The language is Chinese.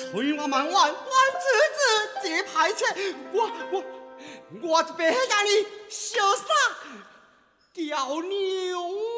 催我们万子这派遣，我这边让你潇洒，吊你